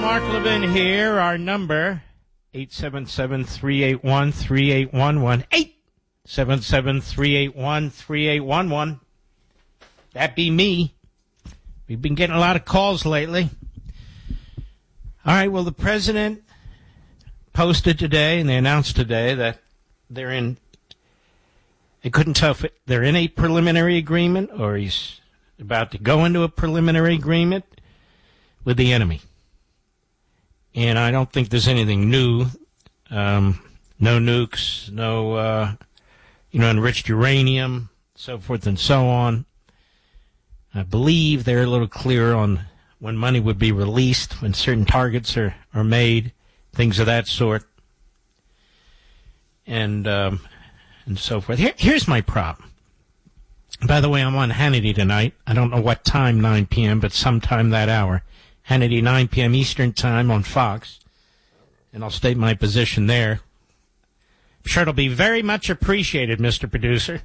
Mark Levin here. Our number, 877-381-3811. 877-381-3811. That be me. We've been getting a lot of calls lately. All right, well, the president posted today, and they announced today that they couldn't tell if they're in a preliminary agreement or he's about to go into a preliminary agreement with the enemy. And I don't think there's anything new. No nukes, no, enriched uranium, so forth and so on. I believe they're a little clearer on when money would be released, when certain targets are made, things of that sort, and so forth. Here's my problem. By the way, I'm on Hannity tonight. I don't know what time, 9 p.m., but sometime that hour. Hannity, 9 p.m. Eastern Time on Fox, and I'll state my position there. I'm sure it'll be very much appreciated, Mr. Producer.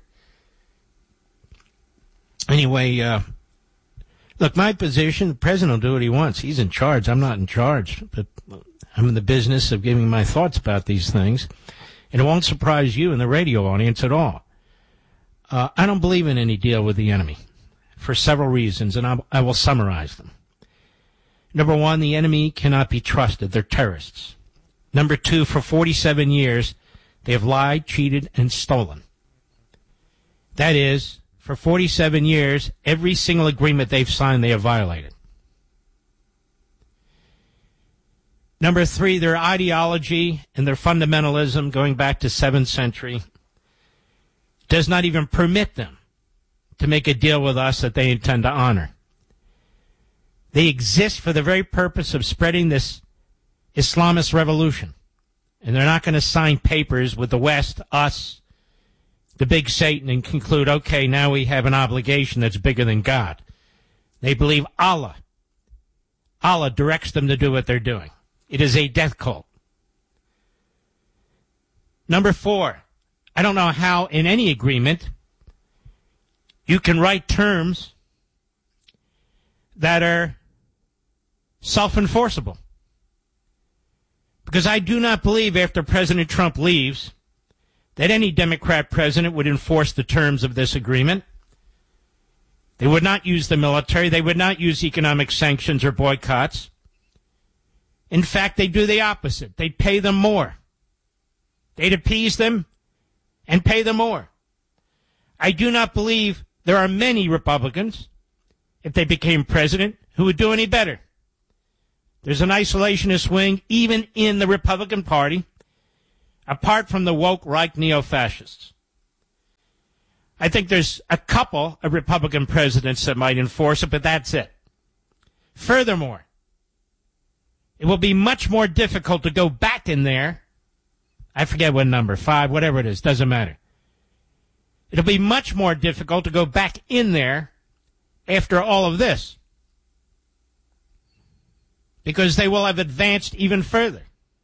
Anyway, look, my position, the president will do what he wants. He's in charge. I'm not in charge, but I'm in the business of giving my thoughts about these things, and it won't surprise you in the radio audience at all. I don't believe in any deal with the enemy for several reasons, and I will summarize them. Number one, the enemy cannot be trusted. They're terrorists. Number two, for 47 years, they have lied, cheated, and stolen. That is, for 47 years, every single agreement they've signed, they have violated. Number three, their ideology and their fundamentalism, going back to 7th century, does not even permit them to make a deal with us that they intend to honor. They exist for the very purpose of spreading this Islamist revolution. And they're not going to sign papers with the West, us, the big Satan, and conclude, okay, now we have an obligation that's bigger than God. They believe Allah. Allah directs them to do what they're doing. It is a death cult. Number four, I don't know how in any agreement you can write terms that are self-enforceable. Because I do not believe after President Trump leaves that any Democrat president would enforce the terms of this agreement. They would not use the military. They would not use economic sanctions or boycotts. In fact, they'd do the opposite. They'd pay them more. They'd appease them and pay them more. I do not believe there are many Republicans, if they became president, who would do any better. There's an isolationist wing even in the Republican Party, apart from the woke right neo-fascists. I think there's a couple of Republican presidents that might enforce it, but that's it. Furthermore, it will be much more difficult to go back in there. I forget what number, 5, whatever it is, doesn't matter. It'll be much more difficult to go back in there after all of this, because they will have advanced even further.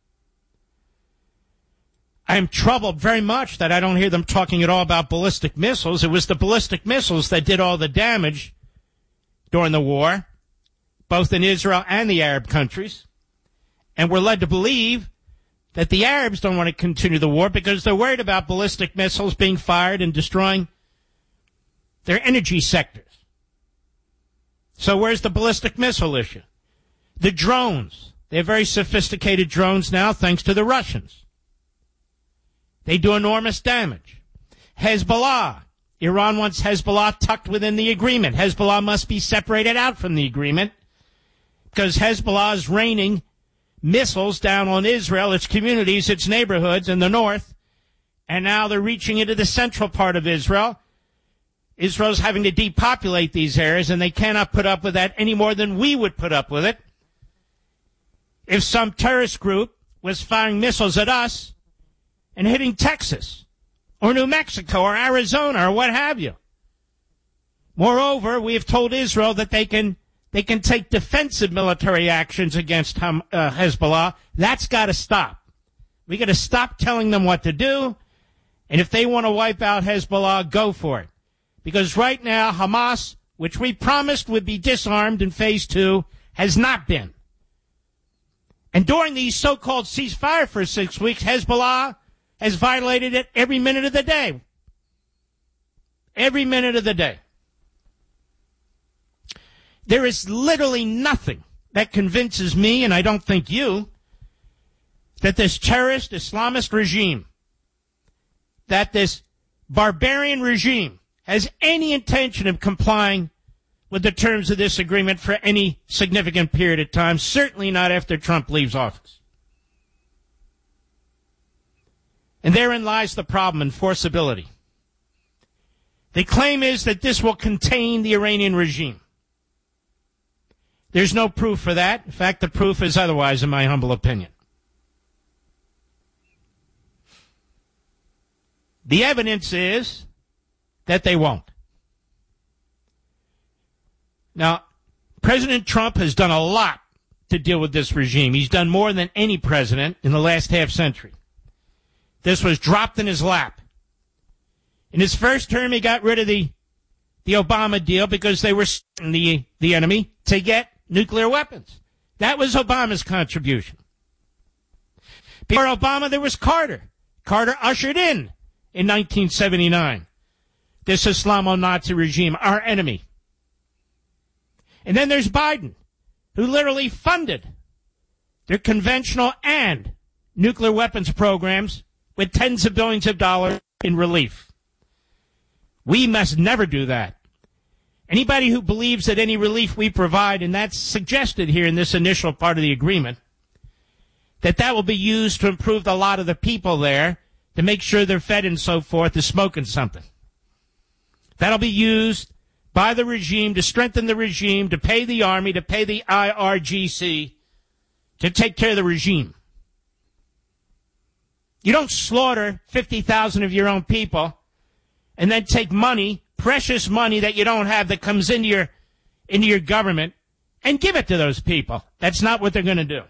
I am troubled very much that I don't hear them talking at all about ballistic missiles. It was the ballistic missiles that did all the damage during the war, both in Israel and the Arab countries. And we're led to believe that the Arabs don't want to continue the war because they're worried about ballistic missiles being fired and destroying their energy sectors. So where's the ballistic missile issue? The drones. They have very sophisticated drones now, thanks to the Russians. They do enormous damage. Hezbollah. Iran wants Hezbollah tucked within the agreement. Hezbollah must be separated out from the agreement because Hezbollah is raining missiles down on Israel, its communities, its neighborhoods in the north, and now they're reaching into the central part of Israel. Israel's having to depopulate these areas, and they cannot put up with that any more than we would put up with it. If some terrorist group was firing missiles at us and hitting Texas or New Mexico or Arizona or what have you. Moreover, we have told Israel that they can take defensive military actions against Hezbollah. That's got to stop. We got to stop telling them what to do. And if they want to wipe out Hezbollah, go for it. Because right now, Hamas, which we promised would be disarmed in phase 2, has not been. And during these so-called ceasefire for 6 weeks, Hezbollah has violated it every minute of the day. Every minute of the day. There is literally nothing that convinces me, and I don't think you, that this terrorist Islamist regime, that this barbarian regime has any intention of complying with the terms of this agreement for any significant period of time, certainly not after Trump leaves office. And therein lies the problem, enforceability. The claim is that this will contain the Iranian regime. There's no proof for that. In fact, the proof is otherwise, in my humble opinion. The evidence is that they won't. Now, President Trump has done a lot to deal with this regime. He's done more than any president in the last half century. This was dropped in his lap. In his first term, he got rid of the Obama deal because they were the enemy to get nuclear weapons. That was Obama's contribution. Before Obama, there was Carter. Carter ushered in 1979, this Islamo-Nazi regime, our enemy. And then there's Biden, who literally funded their conventional and nuclear weapons programs with tens of billions of dollars in relief. We must never do that. Anybody who believes that any relief we provide, and that's suggested here in this initial part of the agreement, that will be used to improve the lot of the people there, to make sure they're fed and so forth, is smoking something. That'll be used by the regime to strengthen the regime, to pay the army, to pay the IRGC, to take care of the regime. You don't slaughter 50,000 of your own people and then take money, precious money that you don't have that comes into your government, and give it to those people. That's not what they're going to do.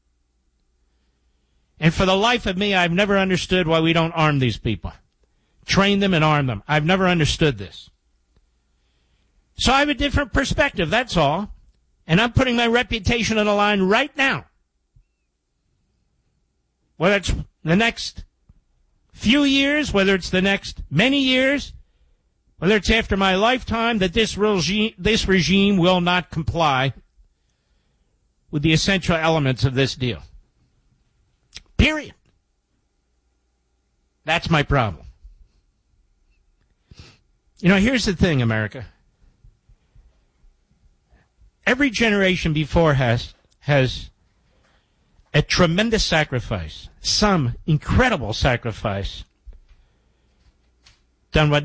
And for the life of me, I've never understood why we don't arm these people. Train them and arm them. I've never understood this. So I have a different perspective, that's all. And I'm putting my reputation on the line right now. Whether it's the next few years, whether it's the next many years, whether it's after my lifetime, that this regime will not comply with the essential elements of this deal. Period. That's my problem. You know, here's the thing, America. Every generation before has a tremendous sacrifice, some incredible sacrifice, done what